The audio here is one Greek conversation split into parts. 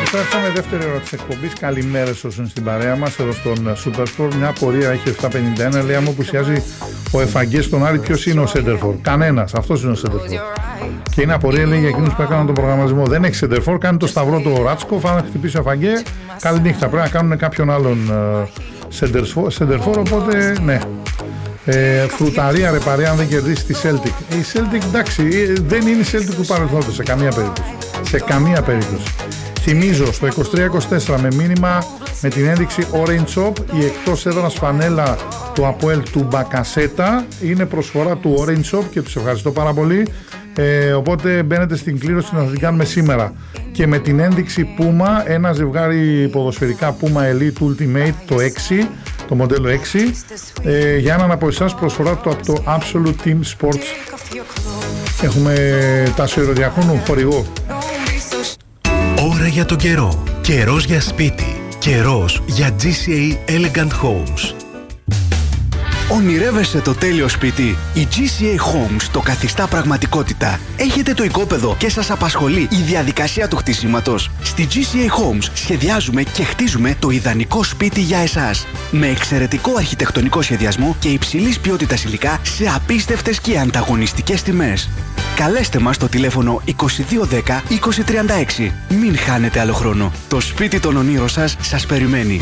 Φτάσαμε δεύτερη ώρα της εκπομπής. Καλημέρες όσων στην παρέα μας εδώ στον Supersport. Μια πορεία έχει 7:51. Λέει άμα απουσιάζει ο Εφαγκές στον Άρη, ποιος είναι ο Σέντερφορ? Κανένας. Αυτός είναι ο Σέντερφορ. Και είναι απορία, λέει, για εκείνους που έκαναν τον προγραμματισμό. Δεν έχει Σέντερφορ. Κάνει το σταυρό του Ράτσκοφ. Αν χτυπήσει ο Εφαγκέ, καληνύχτα. Πρέπει να κάνουν κάποιον άλλον Σέντερφορ. Οπότε ναι. Φρουταρία ρε παρέα αν δεν κερδίσει τη Celtic. Η Celtic εντάξει δεν είναι η Celtic του παρελθόντος σε καμία περίπτωση. Σε καμία περίπτωση. Θυμίζω στο 23-24 με μήνυμα με την ένδειξη Orange Shop η εκτός έδρας φανέλα του Αποέλ του Μπακασέτα είναι προσφορά του Orange Shop και τους ευχαριστώ πάρα πολύ. Οπότε μπαίνετε στην κλήρωση να την κάνουμε σήμερα. Και με την ένδειξη Puma, ένα ζευγάρι ποδοσφαιρικά Puma Elite Ultimate το 6, το μοντέλο 6, για έναν από εσάς προσφορά από το Absolute Team Sports. Έχουμε Τάσο Ηρωδιακόνου, χορηγό. Ώρα για τον καιρό. Καιρός για σπίτι. Καιρός για GCA Elegant Homes. Ονειρεύεσαι το τέλειο σπίτι? Η GCA Homes το καθιστά πραγματικότητα. Έχετε το οικόπεδο και σας απασχολεί η διαδικασία του χτισήματος? Στη GCA Homes σχεδιάζουμε και χτίζουμε το ιδανικό σπίτι για εσάς. Με εξαιρετικό αρχιτεκτονικό σχεδιασμό και υψηλής ποιότητας υλικά σε απίστευτες και ανταγωνιστικές τιμές. Καλέστε μας στο τηλέφωνο 2210 2036. Μην χάνετε άλλο χρόνο. Το σπίτι των ονείρων σας περιμένει.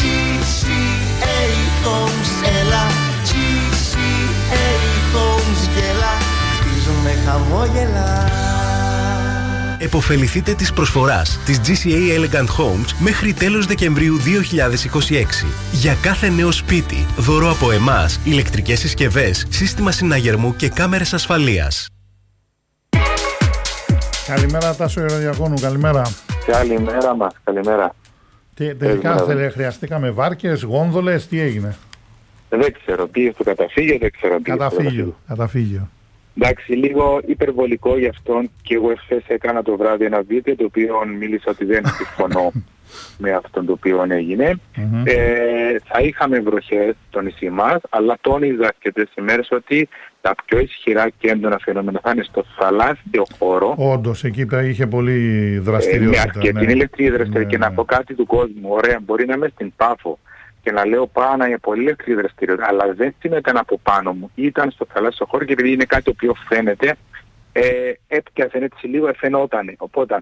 Εποφεληθείτε της προσφοράς της GCA Elegant Homes μέχρι τέλος Δεκεμβρίου 2026. Για κάθε νέο σπίτι, δώρο από εμάς, ηλεκτρικές συσκευές, σύστημα συναγερμού και κάμερες ασφαλείας. Καλημέρα Τάσο Ηρωδιακόνου, καλημέρα. Καλημέρα μας, καλημέρα. Τελικά χρειαστήκαμε βάρκες, γόνδολες, τι έγινε? Δεν ξέρω, πήγε στο καταφύγιο, δεν ξέρω. Καταφύγιο. Εντάξει, λίγο υπερβολικό γι' αυτόν και εγώ εχθές έκανα το βράδυ ένα βίντεο το οποίο μίλησα ότι δεν συμφωνώ με αυτόν το οποίο έγινε. Θα είχαμε βροχές στο νησί μας, αλλά τόνιζα και τις ημέρες ότι τα πιο ισχυρά και έντονα φαινόμενα θα είναι στο θαλάσσιο χώρο. Όντως, εκεί είχε πολύ δραστηριότητα. Και την ηλεκτρική δραστηριότητα. Και να πω κάτι του κόσμου, ωραία, μπορεί να είμαι στην Πάφο και να λέω πάνω για πολύ ηλεκτρική δραστηριότητα, αλλά δεν ήταν από πάνω μου. Ήταν στο θαλάσσιο χώρο και επειδή είναι κάτι το οποίο φαίνεται, έπιασε έτσι λίγο, φαινότανε. Οπότε,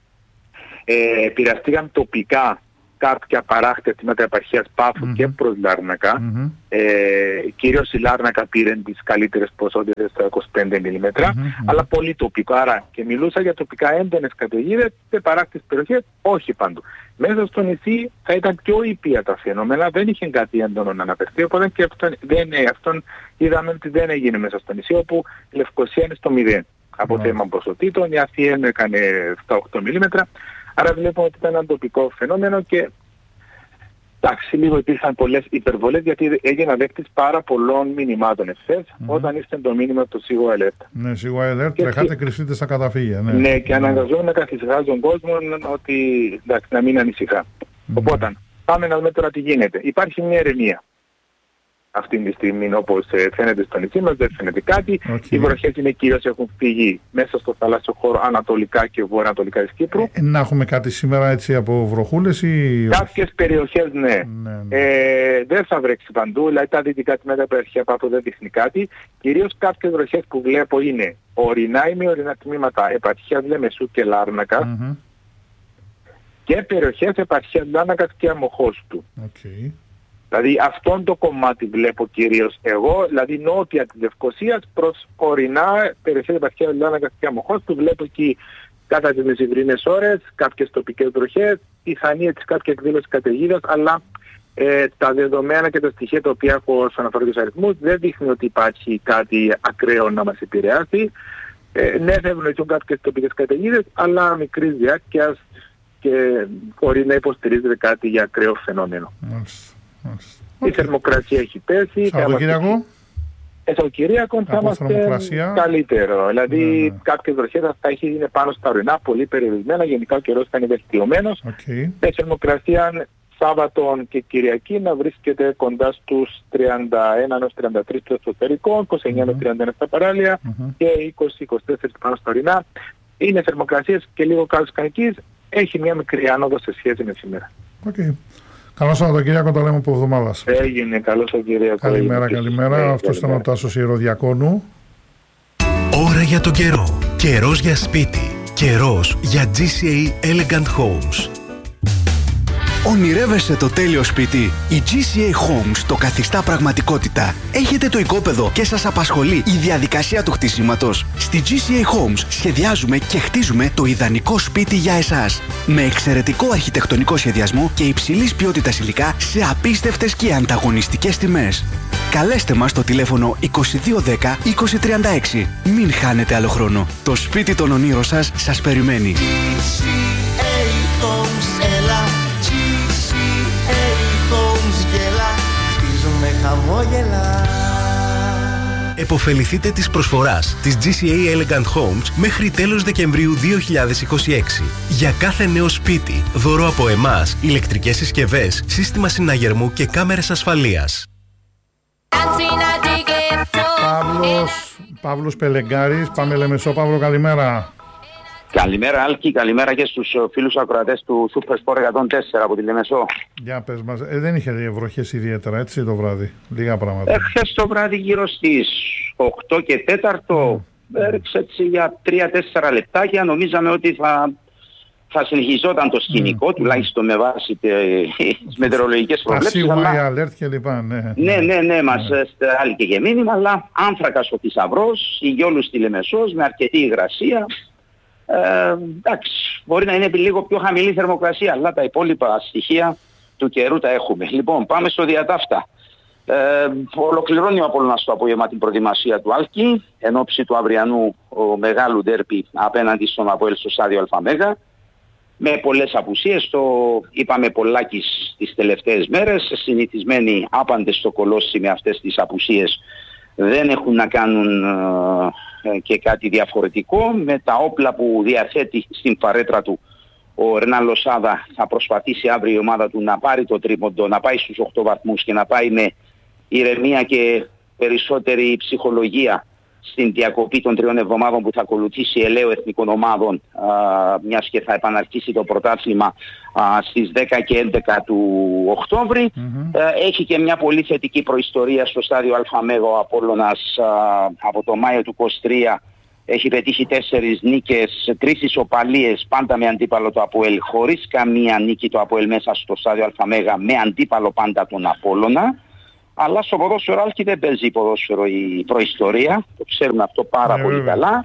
επηρεαστήκαν τοπικά κάποια παράκτια τμήματα επαρχίας Πάφου και προς Λάρνακα. Κυρίως η Λάρνακα πήρε τις καλύτερες ποσότητες στα 25 mm, αλλά πολύ τοπικό. Άρα και μιλούσα για τοπικά έντονες καταιγίδες σε παράκτιες περιοχές, όχι παντού. Μέσα στο νησί θα ήταν πιο ήπια τα φαινόμενα, δεν είχε κάτι έντονο να αναφερθεί, οπότε και αυτόν είδαμε ότι δεν έγινε μέσα στο νησί, όπου η Λευκοσία είναι στο 0 από θέμα ποσοτήτων, η Αθήνα έκανε 7-8 mm. Άρα βλέπουμε ότι ήταν ένα τοπικό φαινόμενο και εντάξει, λίγο υπήρχαν πολλές υπερβολές γιατί έγινα δέκτης πάρα πολλών μηνυμάτων εχθές όταν ήρθε το μήνυμα του Σίγουα Alert. Ναι, Σίγουα Alert, τρεχάτε, κρυφτείτε στα καταφύγια. Ναι, και αναγκαζόμουν να καθησυχάζω τον κόσμο ότι εντάξει, να μην ανησυχά. Οπότε, πάμε να δούμε τώρα τι γίνεται. Υπάρχει μια ηρεμία αυτή τη στιγμή, όπως φαίνεται στο νησί μας, δεν φαίνεται κάτι. Οι βροχές είναι κυρίως έχουν φύγει μέσα στο θαλάσσιο χώρο ανατολικά και βορειοανατολικά της Κύπρου. Να έχουμε κάτι σήμερα έτσι από βροχούλες ή... Κάποιες περιοχές ναι. Δεν θα βρέξει παντού, δηλαδή τα δυτικά τμήματα επαρχία Πάφου δεν δείχνει κάτι. Κυρίως κάποιες βροχές που βλέπω είναι ορεινά ή μη ορεινά τμήματα επαρχίας Λεμεσού και Λάρνακα και περιοχές επαρχίας Λάρνακας και Αμοχώστου. Δηλαδή αυτόν το κομμάτι βλέπω κυρίως εγώ, δηλαδή νότια της Λευκωσίας προς ορεινά περιοχές επαρχίας Λάρνακας και Αμοχώστου. Βλέπω εκεί κατά τις μεσημβρινές ώρες κάποιες τοπικές βροχές, πιθανή της κάποια εκδήλωση καταιγίδας, αλλά τα δεδομένα και τα στοιχεία τα οποία έχω όσον αφορά τους αριθμούς δεν δείχνει ότι υπάρχει κάτι ακραίο να μας επηρεάσει. Ναι, θα ευνοηθούν κάποιες τοπικές καταιγίδες, αλλά μικρής διάρκειας και χωρίς να υποστηρίζεται κάτι για ακραίο φαινόμενο. Η θερμοκρασία έχει πέσει. Σαββατοκύριακο θα είμαστε καλύτερο. Δηλαδή κάποιες βροχές θα είναι πάνω στα ορεινά, πολύ περιορισμένα. Γενικά ο καιρός θα είναι βελτιωμένος. Η θερμοκρασία Σάββατο και Κυριακή να βρίσκεται κοντά στους 31 έως 33 στο εσωτερικό, 29 με 31 στα παράλια και 20-24 πάνω στα ορεινά. Είναι θερμοκρασίες και λίγο κάτω της κανικής. έχει μια μικρή άνοδο σε σχέση με σήμερα. Okay. Καλό Σαββατοκύριακο, το λέμε από εβδομάδας. Έγινε, καλό Σαββατοκύριακο. Καλημέρα. Αυτός ήταν ο Τάσος Ιεροδιακόνου. Ώρα για τον καιρό. Καιρός για σπίτι. Καιρός για GCA Elegant Homes. Ονειρεύεσαι το τέλειο σπίτι? Η GCA Homes το καθιστά πραγματικότητα. Έχετε το οικόπεδο και σας απασχολεί η διαδικασία του χτισήματος? Στη GCA Homes σχεδιάζουμε και χτίζουμε το ιδανικό σπίτι για εσάς. Με εξαιρετικό αρχιτεκτονικό σχεδιασμό και υψηλής ποιότητας υλικά σε απίστευτες και ανταγωνιστικές τιμές. Καλέστε μας στο τηλέφωνο 2210 2036. Μην χάνετε άλλο χρόνο. Το σπίτι των ονείρων σας περιμένει. Εποφεληθείτε της προσφοράς της GCA Elegant Homes μέχρι τέλος Δεκεμβρίου 2026. Για κάθε νέο σπίτι, δώρο από εμάς, ηλεκτρικές συσκευές, σύστημα συναγερμού και κάμερες ασφαλείας. Παύλος Πελεγκάρης, πάμε Λεμεσό. Παύλο, καλημέρα. Καλημέρα Άλκη, καλημέρα και στους φίλους ακροατές του Super Sport 104 από τη Λεμεσό. Για πες μας, δεν είχε βροχές ιδιαίτερα έτσι το βράδυ, λίγα πράγματα. Χθες το βράδυ γύρω στις 8 και 4 έριξε έτσι για 3-4 λεπτάκια, νομίζαμε ότι θα συνεχιζόταν το σκηνικό, τουλάχιστον με βάση τις μετεωρολογικές προβλέψεις. Πασίγουα, alert και λοιπά, ναι, μας στάλει και μήνυμα, αλλά άνθρακας ο θησαυρός, η Γιόλου στη Λεμεσός με αρκετή υγρασία. Εντάξει, μπορεί να είναι λίγο πιο χαμηλή θερμοκρασία, αλλά τα υπόλοιπα στοιχεία του καιρού τα έχουμε. Λοιπόν, πάμε στο διατάφτα. Ολοκληρώνει ο Απόλλωνας το απόγευμα την προετοιμασία του Άλκη, εν ώψη του αυριανού μεγάλου ντέρπι απέναντι στον ΑΠΟΕΛ στο στάδιο ΑΜΕΓΑ, με πολλές απουσίες. Το είπαμε πολλάκις τις τελευταίες μέρες, συνηθισμένοι άπαντες στο Κολόσι με αυτές τις απουσίες δεν έχουν να κάνουν και κάτι διαφορετικό. Με τα όπλα που διαθέτει στην παρέτρα του ο Ερνάν Λοσάδα θα προσπαθήσει αύριο η ομάδα του να πάρει το τρίποντο, να πάει στους 8 βαθμούς και να πάει με ηρεμία και περισσότερη ψυχολογία στην διακοπή των 3 εβδομάδων που θα ακολουθήσει ελαίου εθνικών ομάδων, μιας και θα επαναρχίσει το πρωτάθλημα στις 10 και 11 του Οκτώβρη. Έχει και μια πολύ θετική προϊστορία στο στάδιο ΑΜΕΓΑ. Ο Απόλλωνας από το Μάιο του 23 έχει πετύχει 4 νίκες, 3 ισοπαλίες, πάντα με αντίπαλο το ΑΠΟΕΛ, χωρίς καμία νίκη το ΑΠΟΕΛ μέσα στο στάδιο ΑΜΕΓΑ, με αντίπαλο πάντα τον Απόλλωνα. Αλλά στο ποδόσφαιρο Άλκη δεν παίζει ποδόσφαιρο η προϊστορία, το ξέρουμε αυτό πάρα πολύ καλά.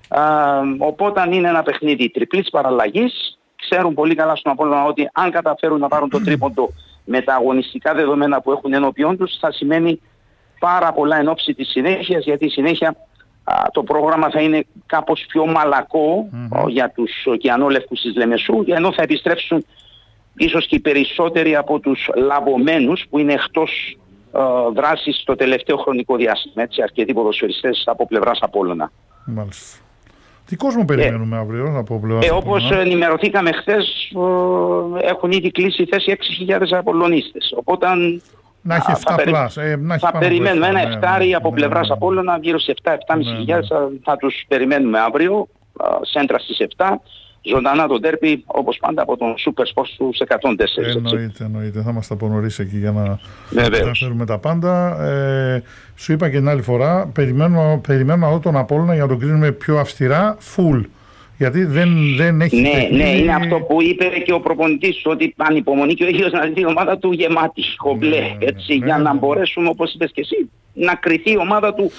Οπότε αν είναι ένα παιχνίδι τριπλής παραλλαγής, ξέρουν πολύ καλά στον Απόλλωνα ότι αν καταφέρουν να πάρουν το τρίποντο με τα αγωνιστικά δεδομένα που έχουν ενώπιόν τους, θα σημαίνει πάρα πολλά εν ώψη της συνέχειας, γιατί η συνέχεια το πρόγραμμα θα είναι κάπως πιο μαλακό για τους ωκεανόλευκους της Λεμεσού, ενώ θα επιστρέψουν ίσως και οι περισσότεροι από τους λαβωμένους που είναι εκτός δράσεις στο τελευταίο χρονικό διάστημα. Έτσι, αρκετοί ποδοσφαιριστές από πλευράς Απόλλωνα. Μάλιστα. Τι κόσμο περιμένουμε αύριο από πλευράς όπως ενημερωθήκαμε χθες, έχουν ήδη κλείσει θέση 6.000 Απολλωνίστες. Οπότε να έχει 7 θα περιμένουμε ένα εφτάρι από πλευράς Απόλλωνα, γύρω σε 7-7.500 θα τους περιμένουμε αύριο, σέντρα στις 7. Ζωντανά το ντέρπι, όπως πάντα, από τον Super Sport στους 104. Εννοείται. Θα μας τα πω νωρίς εκεί για να καταφέρουμε τα πάντα. Σου είπα και την άλλη φορά, περιμένω να δω τον Απόλλωνα για να τον κρίνουμε πιο αυστηρά, full. Γιατί δεν έχει... Ναι, είναι αυτό που είπε και ο προπονητής, ότι ανυπομονεί και ο ίδιος να δει η ομάδα του γεμάτη, κομπλέ, για να μπορέσουμε, όπως είπες και εσύ, να κριθεί η ομάδα του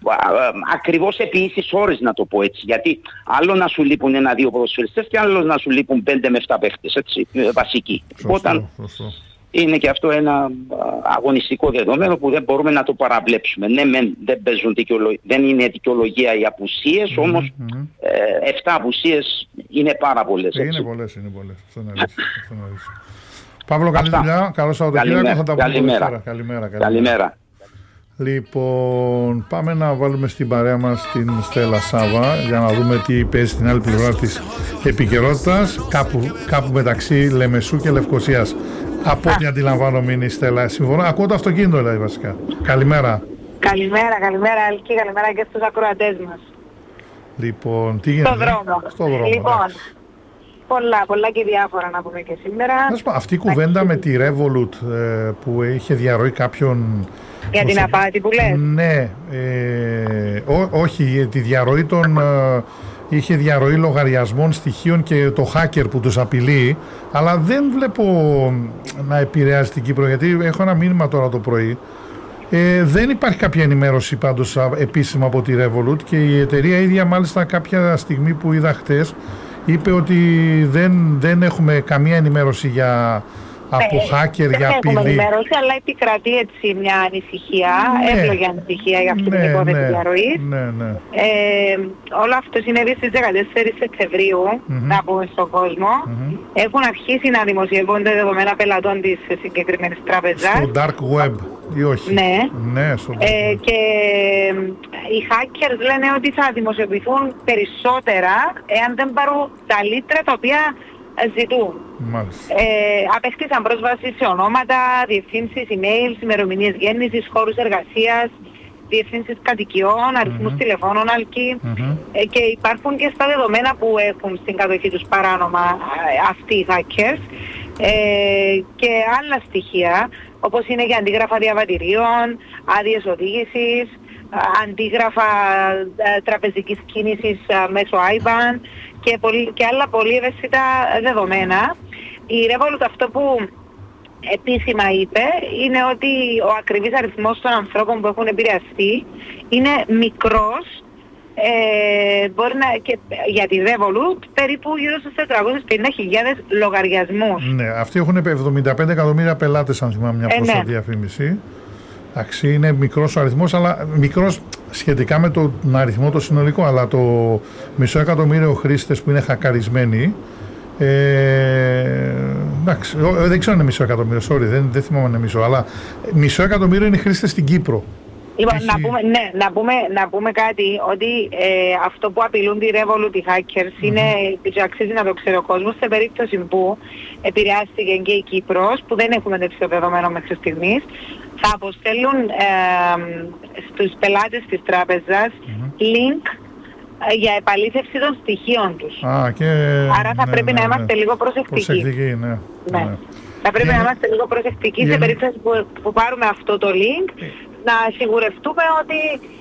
ακριβώς επί ίσης ώρες, να το πω έτσι. Γιατί άλλο να σου λείπουν 1-2 ποδοσφαιριστές και άλλο να σου λείπουν 5 με 7 παίχτες, έτσι, βασικοί. Οπότε είναι και αυτό ένα αγωνιστικό δεδομένο που δεν μπορούμε να το παραβλέψουμε. Ναι, δεν είναι δικαιολογία οι απουσίες, όμως 7 απουσίες είναι πάρα πολλές. Είναι πολλές. Αυτό είναι αλήθεια. Παύλο, καλή δουλειά. Καλό Σαββατοκύριακο. Θα τα πούμε. Καλημέρα. Λοιπόν, πάμε να βάλουμε στην παρέα μας την Στέλλα Σάβα για να δούμε τι παίζει στην άλλη πλευρά της επικαιρότητας, κάπου μεταξύ Λεμεσού και Λευκωσίας. Από ό,τι αντιλαμβάνομαι είναι η Στέλλα. Συμφωνώ, ακούω το αυτοκίνητο δηλαδή βασικά. Καλημέρα. Καλημέρα Αλκή, καλημέρα και στους ακροατές μας. Λοιπόν, τι γίνεται? Στο δρόμο. Λοιπόν, πολλά και διάφορα να πούμε και σήμερα. Αυτή η κουβέντα με τη Revolut που είχε διαρροή κάποιον... Για την απάτη που λες. Ναι, όχι, τη διαρροή των... είχε διαρροή λογαριασμών, στοιχείων και το hacker που τους απειλεί, αλλά δεν βλέπω να επηρεάζει την Κύπρο, γιατί έχω ένα μήνυμα τώρα το πρωί. Δεν υπάρχει κάποια ενημέρωση πάντως επίσημα από τη Revolut και η εταιρεία ίδια μάλιστα κάποια στιγμή που είδα χτες είπε ότι δεν έχουμε καμία ενημέρωση από hacker για απειλή. Δεν έχουμε ενημέρωση, αλλά επικρατεί έτσι μια ανησυχία, εύλογη ανησυχία για αυτή την υπόθεση διαρροής. Όλο αυτό συνέβη στις 14 Σεπτεμβρίου, να πούμε στον κόσμο. Έχουν αρχίσει να δημοσιεύονται δεδομένα πελατών της συγκεκριμένης τράπεζας. Στο dark web ή όχι? Ναι, στο dark web. Και οι hackers λένε ότι θα δημοσιοποιηθούν περισσότερα εάν δεν πάρουν τα λίτρα τα οποία ζητούν. Απέκτησαν πρόσβαση σε ονόματα, διευθύνσεις, emails, ημερομηνίες γέννησης, χώρους εργασίας, διευθύνσεις κατοικιών, αριθμούς τηλεφώνων, και υπάρχουν και στα δεδομένα που έχουν στην κατοχή τους παράνομα αυτοί οι hackers και άλλα στοιχεία, όπως είναι και αντίγραφα διαβατηρίων, άδειες οδήγησης, αντίγραφα τραπεζικής κίνησης μέσω IBAN και άλλα πολύ ευαίσθητα δεδομένα. Η Revolut αυτό που επίσημα είπε είναι ότι ο ακριβής αριθμός των ανθρώπων που έχουν επηρεαστεί είναι μικρός, μπορεί να, και για τη Revolut περίπου γύρω στους 450.000 λογαριασμούς. Ναι, αυτοί έχουν 75 εκατομμύρια πελάτες, αν θυμάμαι μια πρόσφατη διαφήμιση. Εντάξει, είναι μικρός ο αριθμός, αλλά μικρός σχετικά με τον αριθμό το συνολικό, αλλά το 500.000 χρήστες που είναι χακαρισμένοι, εντάξει, δεν ξέρω αν είναι 500.000, sorry, δεν θυμάμαι αν είναι μισό, αλλά 500.000 είναι χρήστες στην Κύπρο. Λοιπόν, να πούμε κάτι, ότι αυτό που απειλούν τη Revolut οι hackers είναι, και αξίζει να το ξέρει ο κόσμος, σε περίπτωση που επηρεάστηκε και η Κύπρος, που δεν έχουμε τέτοιο δεδομένο μέχρι στιγμής, θα αποστέλουν στους πελάτες της τράπεζας link για επαλήθευση των στοιχείων τους. Άρα θα πρέπει να είμαστε λίγο προσεκτικοί. Θα πρέπει να είμαστε λίγο προσεκτικοί σε περίπτωση που πάρουμε αυτό το link, να σιγουρευτούμε ότι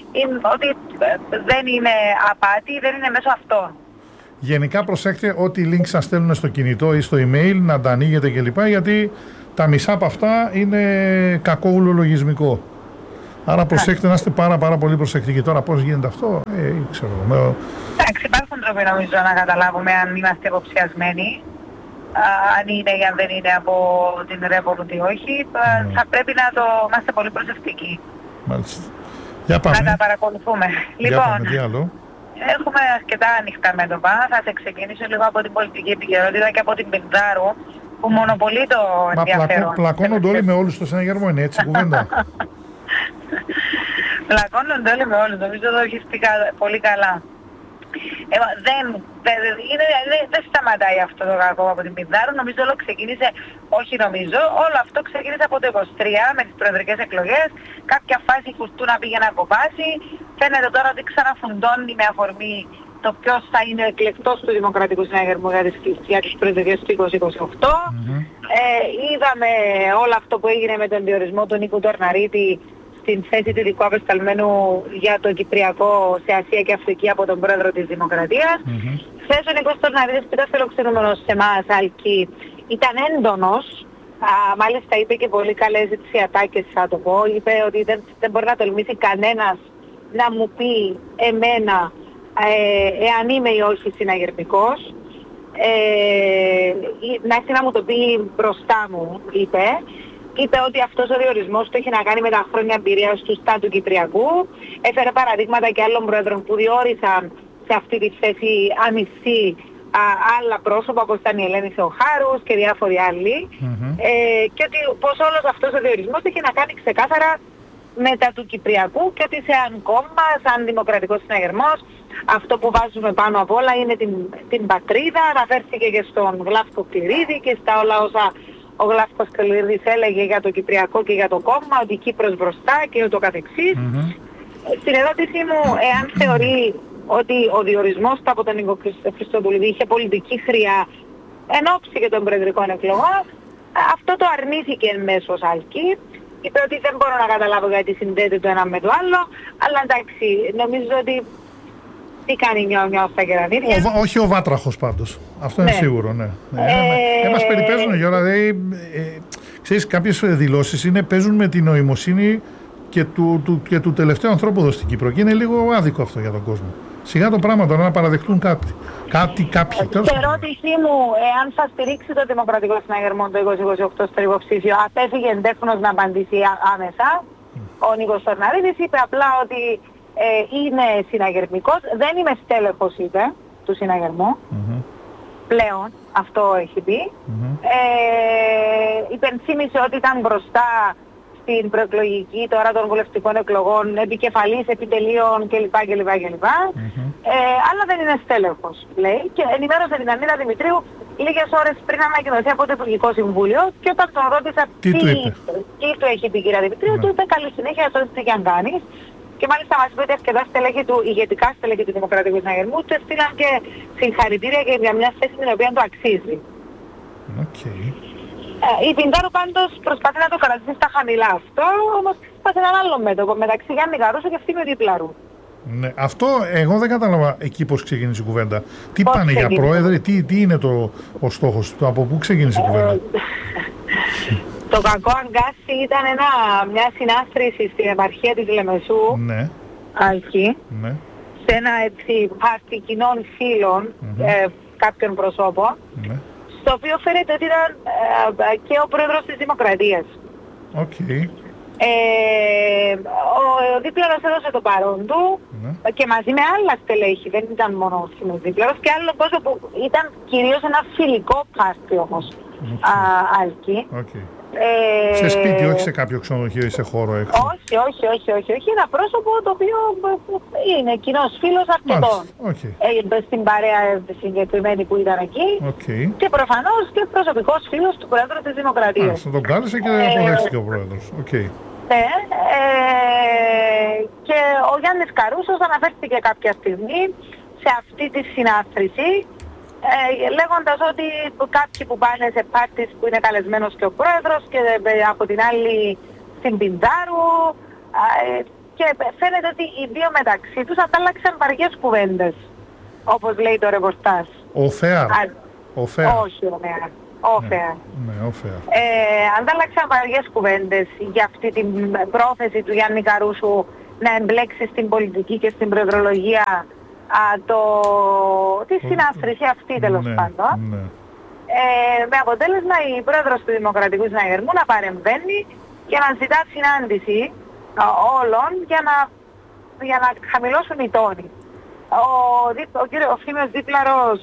δεν είναι απάτη, δεν είναι μέσω αυτών. Γενικά προσέχτε ό,τι link σας στέλνουν στο κινητό ή στο email να τα ανοίγετε κλπ, γιατί τα μισά από αυτά είναι κακόβουλο λογισμικό. Άρα προσέχτε να είστε πάρα πολύ προσεκτικοί. Τώρα πώς γίνεται αυτό, ξέρω. Εντάξει, υπάρχουν τρόποι νομίζω να καταλάβουμε αν είμαστε υποψιασμένοι, αν είναι ή αν δεν είναι από την Revolut ή όχι. Θα πρέπει να είμαστε πολύ προσεκτικοί. Μάλιστα. Για πάμε. Να τα παρακολουθούμε. Λοιπόν, τι άλλο? έχουμε αρκετά ανοιχτά μέτωπα. Θα σε ξεκινήσω λίγο από την πολιτική επικαιρότητα και από την Πινδάρου, που μονοπολεί το ενδιαφέρον. Πλακώνονται όλοι με όλους στο συναγερμό, είναι έτσι κουβέντα? Πλακώνονται όλοι με όλους, νομίζω το έχεις πει πολύ καλά. Δεν σταματάει αυτό το κακό από την Πινδάρου. Νομίζω όλο αυτό ξεκίνησε από το 23 με τις προεδρικές εκλογές. Κάποια φάση η Φουρτούνα πήγε να κοπάσει. Φαίνεται τώρα ότι ξαναφουντώνει με αφορμή το ποιος θα είναι εκλεκτός του Δημοκρατικού Συναγερμού για τις προεδρικές του 2028. Είδαμε όλο αυτό που έγινε με τον διορισμό του Νίκου Τορναρίτη στην θέση του ειδικού απεσταλμένου για το Κυπριακό σε Ασία και Αφρική από τον πρόεδρο της Δημοκρατίας. Χθες ο Νίκος Τορναρίτης, που ήταν φιλοξενούμενος σε εμάς, Άλκη, ήταν έντονος. Μάλιστα είπε και πολύ καλές ατάκες, θα το πω. Είπε ότι δεν μπορεί να τολμήσει κανένας να μου πει εμένα εάν είμαι ή όχι συναγερμικός. Να έρθει να μου το πει μπροστά μου, είπε. Είπε ότι αυτός ο διορισμός του έχει να κάνει με τα χρόνια εμπειρίας του του Κυπριακού. Έφερε παραδείγματα και άλλων πρόεδρων που διόρισαν σε αυτή τη θέση αμυστή άλλα πρόσωπα, όπως ήταν η Ελένη Θεοχάρους και διάφοροι άλλοι. Και ότι πως όλος αυτός ο διορισμός έχει να κάνει ξεκάθαρα με τα του Κυπριακού και ότι σε αν κόμμα, σαν δημοκρατικός συναγερμός, αυτό που βάζουμε πάνω απ' όλα είναι την πατρίδα. Αναφέρθηκε και στον Γλάφκο Κληρίδη και στα όλα όσα ο Γλάφκος Κληρίδης έλεγε για το Κυπριακό και για το κόμμα, ότι η Κύπρος μπροστά και ούτω καθεξής. Στην ερώτησή μου, εάν θεωρεί ότι ο διορισμός του από τον Νίκο Χριστοδουλίδη είχε πολιτική χρειά εν ώψη και των προεδρικών εκλογών. Αυτό το αρνήθηκε μέσως Άλκη. Είπε ότι δεν μπορώ να καταλάβω γιατί συνδέεται το ένα με το άλλο, αλλά εντάξει, νομίζω ότι τι κάνει νιώ στα κεραμίδια. Όχι ο βάτραχος πάντως. Αυτό είναι σίγουρο, ναι. Μας περιπέζουν, Γιώργα. Ξέρεις, κάποιες δηλώσεις παίζουν με την νοημοσύνη και του τελευταίου ανθρώπου εδώ στην Κύπρο. Και είναι λίγο άδικο αυτό για τον κόσμο. Σιγά το πράγμα τώρα να παραδεχτούν κάποιοι. Η ερώτησή μου, εάν θα στηρίξει το Δημοκρατικό Συναγερμό το 2028 στο υποψήφιο, απέφυγε εντεύθυνος να απαντήσει άμεσα. Ο Νίκος Τορναρίδης είπε απλά ότι είναι συναγερμικός, δεν είμαι στέλεχος, είπε, του συναγερμού. Πλέον, αυτό έχει πει. Υπενθύμησε ότι ήταν μπροστά στην προεκλογική τώρα των βουλευτικών εκλογών, επικεφαλής επιτελείων κλπ. Αλλά δεν είναι στέλεχος, λέει, και ενημέρωσε την Ανίνα Δημητρίου λίγες ώρες πριν ανακοινωθεί από το Υπουργικό Συμβούλιο, και όταν τον ρώτησα τι του έχει πει η κυρία Δημητρίου, του είπε καλή συνέχεια, τι και αν κάνεις. Και μάλιστα μας είπε ότι αρκετά ηγετικά στελέχη του Δημοκρατικού Συναγερμού του έστειλαν και συγχαρητήρια και για μια θέση την οποία του αξίζει. Η Πιντάρου πάντως προσπαθεί να το κρατήσει στα χαμηλά αυτό, όμως σε έναν άλλο μέτωπο μεταξύ Γιάννη Γαρούσου και Ευθύμιου Δίπλαρου. Ναι, αυτό εγώ δεν κατάλαβα εκεί πώς ξεκίνησε η κουβέντα. Τι πώς πάνε ξεκίνησε για πρόεδρε, τι είναι ο στόχος του, από πού ξεκίνησε η κουβέντα. Το κακό αγκάσι ήταν μια συνάστρηση στην επαρχία της Λεμεσού, Άλκη, σε ένα πάρτι κοινών φίλων κάποιων προσώπων, στο οποίο φαίνεται ότι ήταν και ο πρόεδρος της Δημοκρατίας. Ο Δίπλαρος έδωσε το παρόν του και μαζί με άλλα στελέχη, δεν ήταν μόνο ο Δίπλαρος, και άλλο κόσμο που ήταν κυρίως ένα φιλικό πάρτι όμως, Άλκη. Σε σπίτι, όχι σε κάποιο ξενοδοχείο ή σε χώρο έξω. Όχι. Ένα πρόσωπο το οποίο είναι κοινός φίλος αρκετών. Στην παρέα συγκεκριμένη που ήταν εκεί. Και προφανώς και προσωπικός φίλος του Πρόεδρου της Δημοκρατίας. Θα τον κάλεσε και αποδέχτηκε ο Πρόεδρος. Ναι. Και ο Γιάννης Καρούσος αναφέρθηκε κάποια στιγμή σε αυτή τη συνάθρηση, λέγοντας ότι κάποιοι που πάνε σε πάρτις που είναι καλεσμένος και ο πρόεδρος, και από την άλλη στην Πιντάρου, και φαίνεται ότι οι δύο μεταξύ τους αντάλλαξαν βαριές κουβέντες, όπως λέει το ρεπορτάζ. Ο Φεάρ. Όχι ο Φεάρ. Αντάλλαξαν βαριές κουβέντες για αυτή την πρόθεση του Γιάννη Καρούσου να εμπλέξει στην πολιτική και στην προεδρολογία τη συνάστρηση αυτή, τέλος πάντων. Με αποτέλεσμα η πρόεδρος του Δημοκρατικού Συναγερμού να παρεμβαίνει και να ζητά συνάντηση όλων για να χαμηλώσουν οι τόνοι. Ο Ευθύμιος Δίπλαρος,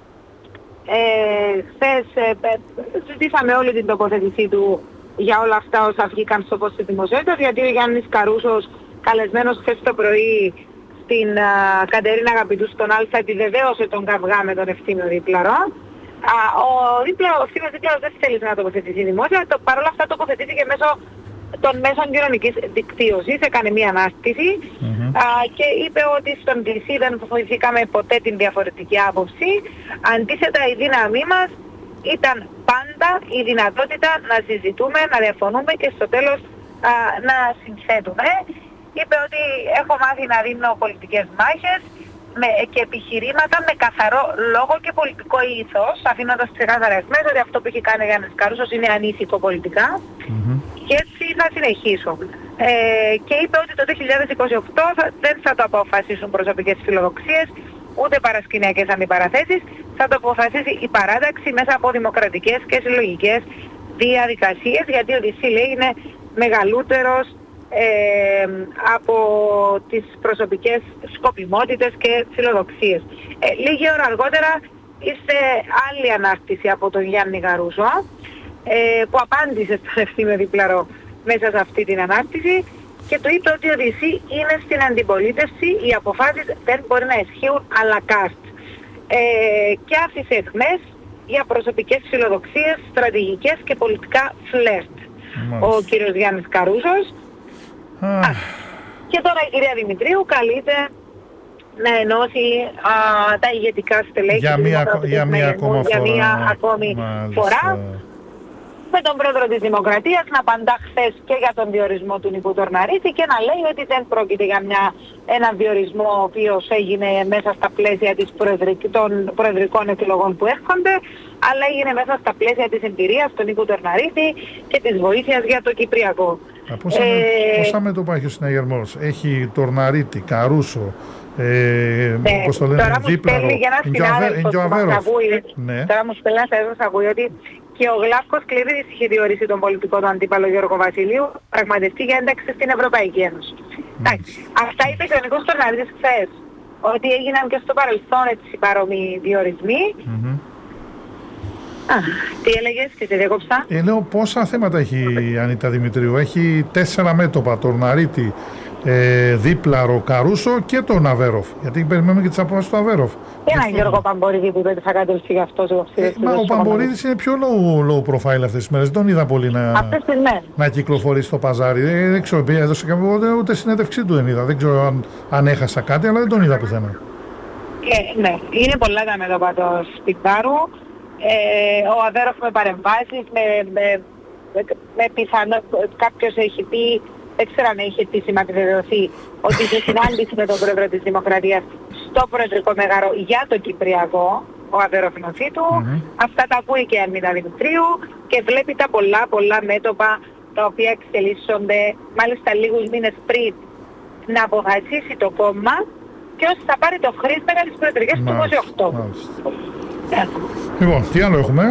χθες ζητήσαμε όλη την τοποθέτησή του για όλα αυτά όσα βγήκαν στο φως της δημοσιότητας, γιατί ο Γιάννης Καρούσος, καλεσμένος χθες το πρωί στην Κατερίνα Αγαπητού στον Άλφα, επιβεβαίωσε τον καυγά με τον Ευθύμιο Δίπλαρο. Ο Ευθύμιος Δίπλαρος δεν θέλει να τοποθετηθεί δημόσια, παρ' όλα αυτά τοποθετήθηκε μέσω των μέσων κοινωνικής δικτύωσης, έκανε μία ανάστηση και είπε ότι στον DC δεν βοηθήκαμε ποτέ την διαφορετική άποψη. Αντίθετα, η δύναμή μας ήταν πάντα η δυνατότητα να συζητούμε, να διαφωνούμε και στο τέλος να συνθέτουμε. Είπε ότι έχω μάθει να δίνω πολιτικές μάχες και επιχειρήματα με καθαρό λόγο και πολιτικό ήθος, αφήνοντας ξεκάθαρα εχμές ότι αυτό που έχει κάνει ο Γιάννης Καρούσος είναι ανήθικο πολιτικά, και έτσι θα συνεχίσω. Και είπε ότι το 2028 δεν θα το αποφασίσουν προσωπικές φιλοδοξίες, ούτε παρασκηνιακές αντιπαραθέσεις, θα το αποφασίσει η παράταξη μέσα από δημοκρατικές και συλλογικές διαδικασίες, γιατί ο DC, λέει, είναι μεγαλύτερος από τις προσωπικές σκοπιμότητες και φιλοδοξίες. Λίγη ώρα αργότερα ήρθε άλλη ανάρτηση από τον Γιάννη Γαρούσο, που απάντησε στον Ευθύμιο Δίπλαρο μέσα σε αυτή την ανάρτηση και του είπε ότι ο DC είναι στην αντιπολίτευση, οι αποφάσεις δεν μπορεί να ισχύουν à la carte, και άφησε εχμές για προσωπικές φιλοδοξίες, στρατηγικές και πολιτικά φλερτ ο κύριος Γιάννης Καρούσος. Και τώρα η κυρία Δημητρίου καλείται να ενώσει τα ηγετικά στελέχη για μία ακόμη φορά. Με τον πρόεδρο της Δημοκρατίας να απαντά χθες και για τον διορισμό του Νίκου Τορναρίτη και να λέει ότι δεν πρόκειται για έναν διορισμό ο οποίος έγινε μέσα στα πλαίσια των προεδρικών εκλογών που έρχονται, αλλά έγινε μέσα στα πλαίσια της εμπειρίας του Νίκου Τορναρίτη και της βοήθειας για το Κυπριακό. Πόσα μέτωπα έχει ο συναγερμός? Έχει Τορναρίτη, Καρούσο, πώς το λένε, Δίπλαρο, Τώρα μου στέλνει ένας ακούει ότι και ο Γλάφκος Κλειδίδης είχε διορίσει τον πολιτικό του αντίπαλο Γιώργο Βασιλείου πραγματευτεί για ένταξη στην Ευρωπαϊκή Ένωση. Αυτά είπε και ο Νίκος Τορναρίτης χθες, ότι έγιναν και στο παρελθόν έτσι παρόμοιοι διορισμοί. Τι έλεγες και σε διέκοψα? Λέω πόσα θέματα έχει η Ανίτα Δημητρίου. Έχει 4 μέτωπα, Τορναρίτη, Δίπλαρο, Καρούσο και τον Αβέροφ. Γιατί περιμένουμε και τις αποφάσεις του Αβέροφ. Και έναν Γιώργο Παμπορίδη που είπε ότι θα κατελθεί αυτός. Ο Παμπορίδης είναι πιο low profile αυτές τις μέρες. Δεν τον είδα πολύ να κυκλοφορεί στο παζάρι. Δεν ξέρω, έδωσε ούτε συνέντευξή του δεν είδα. Δεν ξέρω αν έχασα κάτι, αλλά δεν τον είδα πουθενά. Ναι, είναι πολλά τα μέτωπα του Σπιτάρου. Ο Αβέροφ με παρεμβάσεις, με πιθανό, κάποιος έχει πει, δεν ξέρω αν έχει επίσημα επιβεβαιωθεί, ότι είχε συνάντηση με τον πρόεδρο της Δημοκρατίας στο προεδρικό μέγαρο για το Κυπριακό, ο Αβέροφ νοσή του. Αυτά τα ακούει και η Ανίτα Δημητρίου και βλέπει τα πολλά μέτωπα τα οποία εξελίσσονται μάλιστα λίγους μήνες πριν να αποφασίσει το κόμμα ποιος θα πάρει το χρήσμα για τις προεδρικές του 28. Λοιπόν, τι άλλο έχουμε?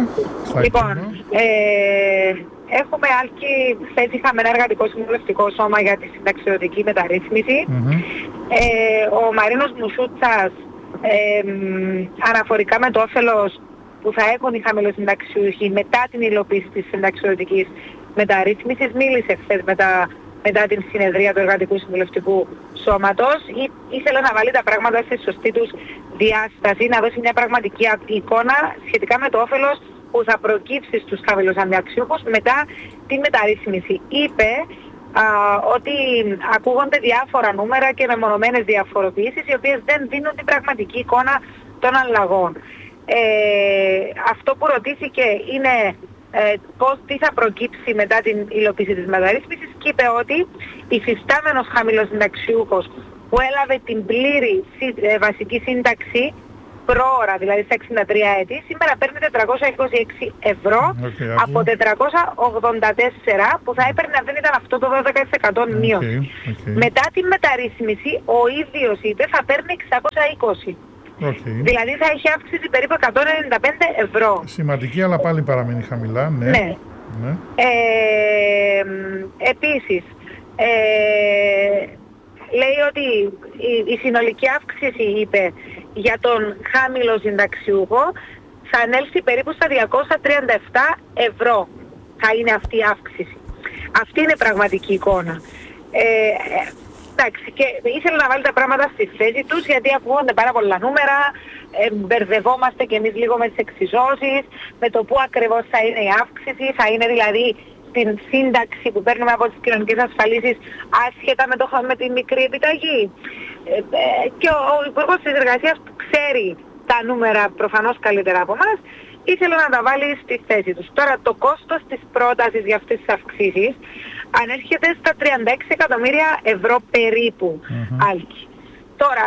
Έχουμε χθες είχαμε ένα εργατικό συμβουλευτικό σώμα για τη συνταξιοδοτική μεταρρύθμιση. Ο Μαρίνος Μουσούτσας αναφορικά με το όφελος που θα έχουν οι χαμηλοσυνταξιούχοι μετά την υλοποίηση της συνταξιοδοτικής μεταρρύθμισης μίλησε χθες μετά την συνεδρία του Εργατικού Συμβουλευτικού Σώματος. Ήθελε να βάλει τα πράγματα στη σωστή τους διάσταση, να δώσει μια πραγματική εικόνα σχετικά με το όφελος που θα προκύψει στους χαμηλοσυνταξιούχους μετά τη μεταρρύθμιση. Είπε ότι ακούγονται διάφορα νούμερα και μεμονωμένες διαφοροποιήσεις οι οποίες δεν δίνουν την πραγματική εικόνα των αλλαγών. Αυτό που ρωτήθηκε είναι τι θα προκύψει μετά την υλοποίηση της μεταρρύθμισης και είπε ότι υφιστάμενος χαμηλοσυνταξιούχος που έλαβε την πλήρη βασική σύνταξη πρόωρα, δηλαδή στα 63 έτη, σήμερα παίρνει 426 ευρώ από 484 που θα έπαιρνε αν δεν ήταν αυτό το 12% μείωση. Μετά τη μεταρρύθμιση ο ίδιος είπε θα παίρνει 620. Δηλαδή θα έχει αύξηση περίπου 195 ευρώ. Σημαντική, αλλά πάλι παραμείνει χαμηλά. Ναι. Επίσης, λέει ότι η συνολική αύξηση, είπε, για τον χαμηλό συνταξιούχο θα ανέλθει περίπου στα 237 ευρώ. Θα είναι αυτή η αύξηση. Αυτή είναι πραγματική εικόνα. Εντάξει, και ήθελα να βάλει τα πράγματα στη θέση τους γιατί ακούγονται πάρα πολλά νούμερα, μπερδευόμαστε κι εμείς λίγο με τις εξισώσεις, με το πού ακριβώς θα είναι η αύξηση, θα είναι δηλαδή την σύνταξη που παίρνουμε από τις κοινωνικές ασφαλίσεις άσχετα με τη μικρή επιταγή. Και ο Υπουργός της Εργασίας που ξέρει τα νούμερα προφανώς καλύτερα από εμάς, ήθελε να τα βάλει στη θέση τους. Τώρα το κόστος της πρότασης για αυτές τις αυξήσεις ανέρχεται στα 36 εκατομμύρια ευρώ περίπου. Τώρα,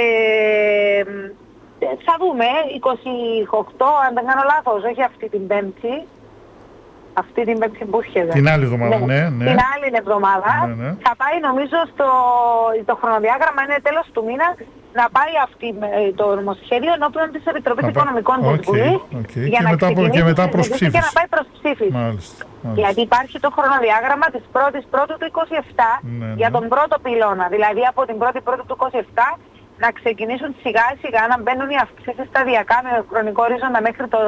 θα δούμε, 28, αν δεν κάνω λάθος, όχι αυτή την Πέμπτη, αυτή την Πέμπτη που έρχεται. Την άλλη εβδομάδα, ναι. Την άλλη εβδομάδα θα πάει, νομίζω, το χρονοδιάγραμμα είναι τέλος του μήνα, να πάει το νομοσχέδιο ενώπιον της Επιτροπής Οικονομικών της Βουλής για να ξεκινήσει και να πάει προς ψήφιση. Γιατί υπάρχει το χρονοδιάγραμμα της 1ης Πρώτου του 27 για τον πρώτο πυλώνα. Δηλαδή από την 1η Πρώτου του 27 να ξεκινήσουν σιγά σιγά να μπαίνουν οι αυξήσεις σταδιακά με χρονικό ορίζοντα μέχρι το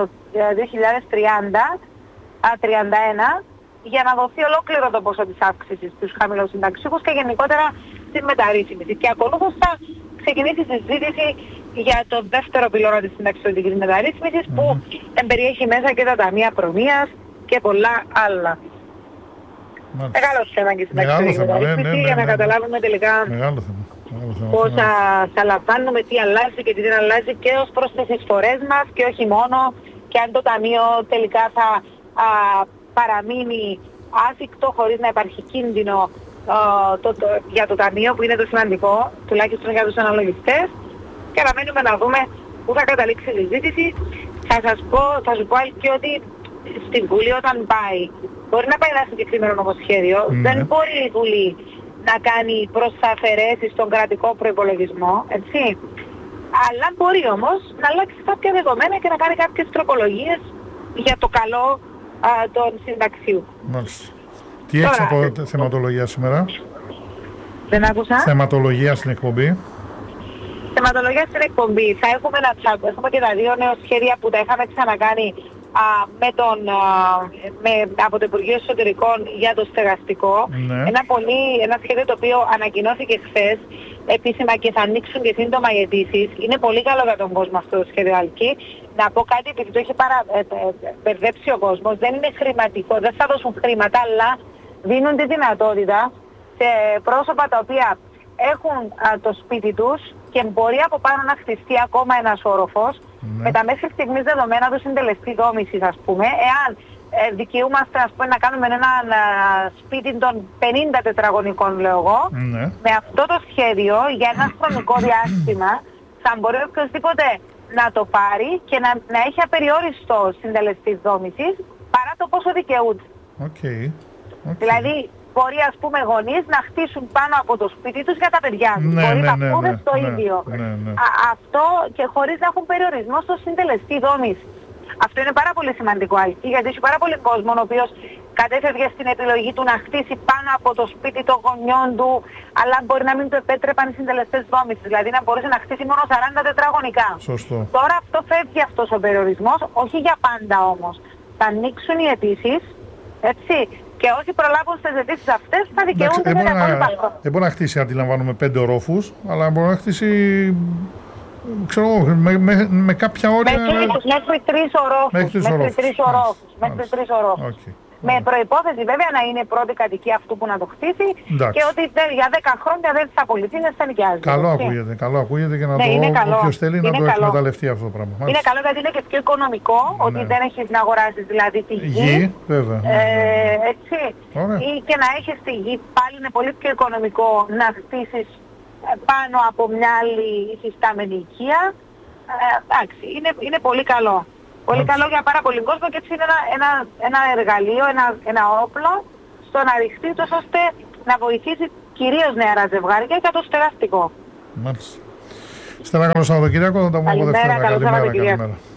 2031 για να δοθεί ολόκληρο το ποσό της αύξησης στους χαμηλοσυνταξιούχους και γενικότερα στη μεταρρύθμιση. Και ακολούθως θα ξεκινήσει η συζήτηση για το δεύτερο πυλώνα της συνταξιοδοτικής μεταρρύθμισης που περιέχει μέσα και τα ταμεία προνοίας και πολλά άλλα. Μεγάλο θέμα και στην αξιολογική για να καταλάβουμε τελικά πώς θα λαμβάνουμε, τι αλλάζει και τι δεν αλλάζει και ως προς τις εισφορές μας και όχι μόνο, και αν το ταμείο τελικά θα παραμείνει άσυκτο χωρίς να υπάρχει κίνδυνο για το ταμείο, που είναι το σημαντικό, τουλάχιστον για τους αναλογιστές, και αναμένουμε να δούμε πού θα καταλήξει η συζήτηση. Θα σου πω και ότι στην Βουλή όταν πάει, μπορεί να πάει ένα συγκεκριμένο νομοσχέδιο, δεν μπορεί η Βουλή να κάνει προσαφαιρέσεις στον κρατικό προϋπολογισμό, έτσι. Αλλά μπορεί όμως να αλλάξει κάποια δεδομένα και να κάνει κάποιες τροπολογίες για το καλό των συνταξιού. Μάλιστα. Τι έχεις από θεματολογία σήμερα? Δεν άκουσα. Θεματολογία στην εκπομπή. Θεματολογία στην εκπομπή. Θα έχουμε ένα τσάκο. Έχουμε και τα δύο νέα σχέδια που τα είχαμε ξανακάνει από το Υπουργείο Εσωτερικών για το στεγαστικό. Ναι. Ένα σχέδιο το οποίο ανακοινώθηκε χθες επίσημα και θα ανοίξουν και σύντομα οι αιτήσεις. Είναι πολύ καλό για τον κόσμο αυτό το σχέδιο, Άλκη. Να πω κάτι, επειδή το έχει μπερδέψει ο κόσμος, δεν είναι χρηματικό, δεν θα δώσουν χρήματα, αλλά δίνουν τη δυνατότητα σε πρόσωπα τα οποία έχουν το σπίτι τους και μπορεί από πάνω να χτιστεί ακόμα ένας όροφος, με τα μέχρι στιγμής δεδομένα του συντελεστή δόμησης, ας πούμε, εάν δικαιούμαστε, ας πούμε, να κάνουμε ένα σπίτι των 50 τετραγωνικών, λέω εγώ, με αυτό το σχέδιο για ένα χρονικό διάστημα θα μπορεί οποιοσδήποτε να το πάρει και να έχει απεριόριστο συντελεστή δόμησης παρά το πόσο δικαιούνται. Δηλαδή, μπορεί, ας πούμε, γονείς να χτίσουν πάνω από το σπίτι τους για τα παιδιά τους. Μπορεί να πούμε το ίδιο. Αυτό και χωρίς να έχουν περιορισμό στο συντελεστή δόμηση. Αυτό είναι πάρα πολύ σημαντικό, Άλκη, γιατί έχει πάρα πολύ κόσμο ο οποίος κατέφευγε στην επιλογή του να χτίσει πάνω από το σπίτι των γονιών του, αλλά μπορεί να μην το επέτρεπαν οι συντελεστές δόμησης. Δηλαδή να μπορούσε να χτίσει μόνο 40 τετραγωνικά. Σωστό. Τώρα αυτό φεύγει αυτός ο περιορισμός, όχι για πάντα όμως. Θα ανοίξουν οι αιτήσεις, έτσι. Και όσοι προλάβουν στις αιτήσεις αυτές θα δικαιούνται με τα υπόλοιπα. Δεν μπορεί να χτίσει, αντιλαμβάνομαι, 5 ορόφους, αλλά μπορεί να χτίσει, ξέρω, με κάποια όρια. Μέχρι 3 ορόφους. Μέχρι 3 ορόφους. Με προϋπόθεση βέβαια να είναι πρώτη κατοικία αυτού που να το χτίσει. Και ότι για 10 χρόνια δεν θα απολυθεί, δεν θα νοικιάζει. Καλό ακούγεται και να το όποιος θέλει να το εκμεταλλευτεί αυτό το πράγμα. Είναι καλό γιατί είναι και πιο οικονομικό, ότι δεν έχεις να αγοράσεις δηλαδή τη γη. Βέβαια. Έτσι. Ή και να έχεις τη γη, πάλι είναι πολύ πιο οικονομικό να χτίσεις πάνω από μια άλλη υφιστάμενη οικία. Εντάξει, είναι πολύ καλό. Πολύ καλό για πάρα πολύ κόσμο και έτσι είναι ένα εργαλείο, ένα όπλο στο να ρηχτεί τόσο ώστε να βοηθήσει κυρίως νεαρά ζευγάρια για το στεγαστικό. Μάλιστα. Στέλνα, καλό Σαββατοκύριακο, θα τα πούμε από Δευτέρα. Καλημέρα.